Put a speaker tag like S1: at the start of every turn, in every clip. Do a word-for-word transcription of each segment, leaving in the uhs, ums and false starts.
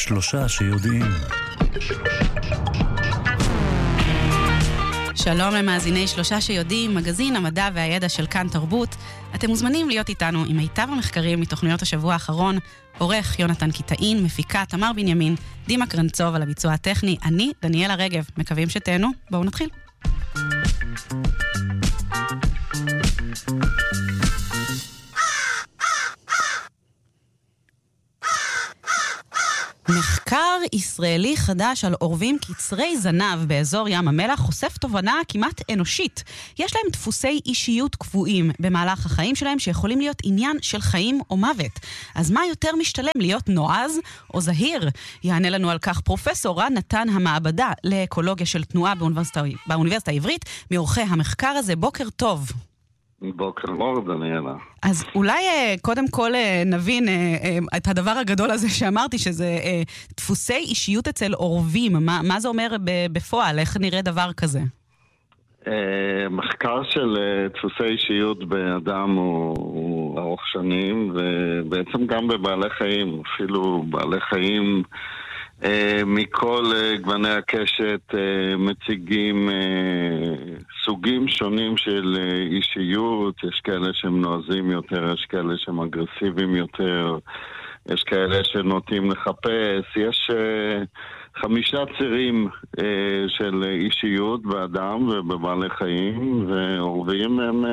S1: שלושה שיודעים.
S2: שלום למאזיני שלושה שיודעים, מגזין המדע והידע של כאן תרבות. אתם מוזמנים להיות איתנו עם מיטב המחקרים מתוכניות השבוע האחרון. עורך יונתן קיטאין, מפיקה תמר בנימין, דימה קרנצוב על הביצוע הטכני, אני דניאלה רגב. מקווים שתהנו, בואו נתחיל. מחקר ישראלי חדש על עורבים קצרי זנב באזור ים המלח חושף תובנה כמעט אנושית. יש להם דפוסי אישיות קבועים במהלך החיים שלהם שיכולים להיות עניין של חיים או מוות. אז מה יותר משתלם, להיות נועז או זהיר? יענה לנו על כך פרופסור רן נתן, המעבדה לאקולוגיה של תנועה באוניברסיטה, באוניברסיטה העברית, מעורכי המחקר הזה. בוקר טוב.
S3: בוקר אור, דניאלה.
S2: אז אולי קודם כל נבין את הדבר הגדול הזה שאמרתי, שזה דפוסי אישיות אצל עורבים. מה, מה זה אומר בפועל? איך נראה דבר כזה?
S3: מחקר של דפוסי אישיות באדם הוא, הוא ארוך שנים, ובעצם גם בבעלי חיים, אפילו בעלי חיים מכל גווני הקשת מציגים סוגים שונים של אישיות. יש כאלה שהם נועזים יותר, יש כאלה שהם אגרסיביים יותר, יש כאלה שנוטים לחפש. יש חמישה צירים של אישיות באדם ובבעלי חיים, ועורבים הם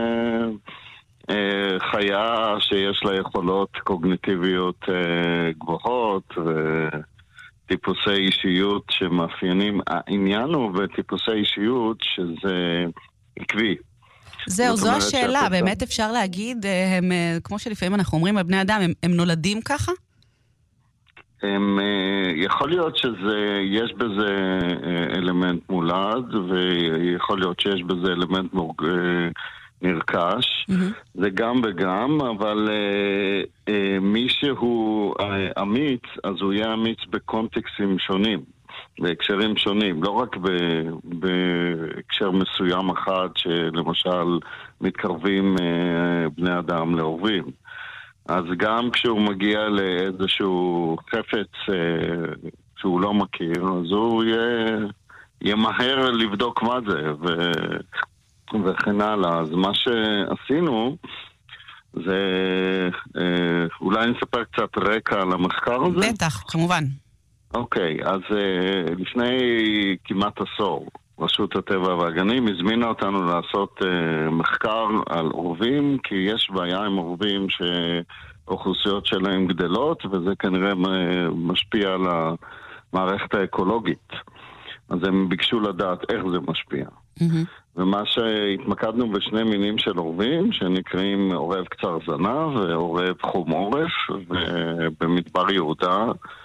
S3: חיה שיש לה יכולות קוגניטיביות גבוהות ו... טיפוסי אישיות שמאפיינים. העניין הוא בטיפוסי אישיות שזה עקבי.
S2: זהו, זו השאלה. באמת אפשר להגיד, הם, כמו שלפעמים אנחנו אומרים על בני אדם, הם, הם נולדים ככה?
S3: הם, יכול להיות שיש בזה אלמנט מולד, ויכול להיות שיש בזה אלמנט מורג... נרכש, mm-hmm. זה גם וגם, אבל uh, uh, מי שהוא uh, אמיץ, אז הוא יהיה אמיץ בקונטקסטים שונים, בהקשרים שונים, לא רק ב- בהקשר מסוים אחד, שלמשל מתקרבים uh, בני אדם לעורבים. אז גם כשהוא מגיע לאיזשהו חפץ uh, שהוא לא מכיר, אז הוא יהיה, יהיה מהר לבדוק מה זה, ו... וכן הלאה. אז מה שעשינו זה, אה, אולי נספר קצת רקע על המחקר הזה?
S2: בטח, כמובן.
S3: אוקיי, אז אה, לפני כמעט עשור, רשות הטבע והגנים הזמינה אותנו לעשות אה, מחקר על עורבים, כי יש בעיה עם עורבים שאוכלוסיות שלהם גדלות, וזה כנראה משפיע על המערכת האקולוגית. אז הם ביקשו לדעת איך זה משפיע. Mm-hmm. ומה שהתמקדנו בשני מינים של עורבים, שנקראים עורב קצר זנב ועורב חום עורף, במדבר יהודה.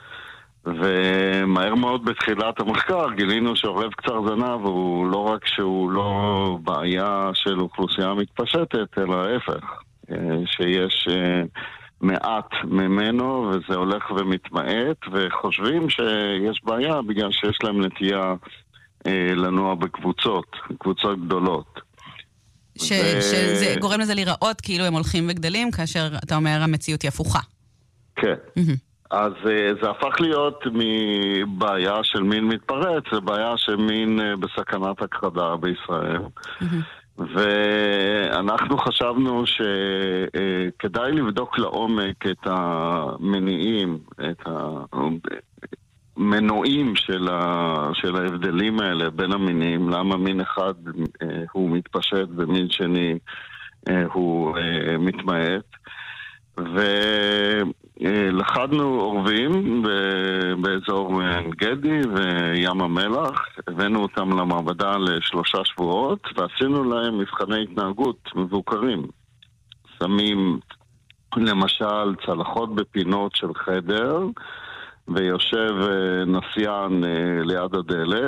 S3: ומהר מאוד בתחילת המחקר גילינו שעורב קצר זנב הוא לא רק שהוא לא בעיה של אוכלוסייה מתפשטת, אלא ההפך, שיש מעט ממנו וזה הולך ומתמעט, וחושבים שיש בעיה בגלל שיש להם נטייה לנוע בקבוצות, קבוצות גדולות.
S2: ש- ו... שזה גורם לזה לראות כאילו הם הולכים וגדלים, כאשר אתה אומר המציאות היא הפוכה.
S3: כן. Mm-hmm. אז זה הפך להיות מבעיה של מין מתפרץ, זה בעיה של מין בסכנת הכחדה בישראל. Mm-hmm. ואנחנו חשבנו שכדאי לבדוק לעומק את המניעים, את ה... מנועים של, ה... של ההבדלים האלה בין המינים, למה מין אחד אה, הוא מתפשט ומין שני אה, הוא אה, מתמעט. ולחדנו עורבים ב- באזור גדי וים המלח, הבאנו אותם למעבדה לשלושה שבועות ועשינו להם מבחני התנהגות מבוקרים. שמים למשל צלחות בפינות של חדר ויושב נסיין ליד הדלת